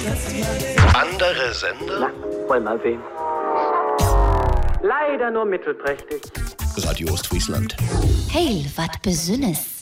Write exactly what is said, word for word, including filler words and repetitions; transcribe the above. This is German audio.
Andere Sender? Na, wollen mal sehen. Leider nur mittelprächtig. Radio Ostfriesland. Heil, wat besünnes.